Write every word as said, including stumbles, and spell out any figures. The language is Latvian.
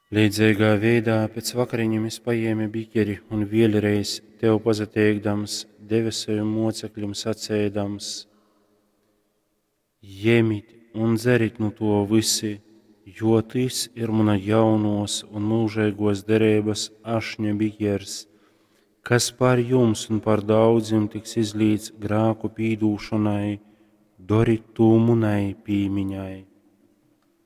Līdzīgā veidā pēc vakariņiem es paņēmu biķeri un vielreiz tev pazateikdams, debesu mocekļiem sacēdams: Ņemiet un dzeriet no to visi, jo tas ir mana jaunos un mūžīgos derības ašņa biķers, kas par jums un par daudziem tiks izlīdz grēku pīdūšanai, dariet to manai piemiņai.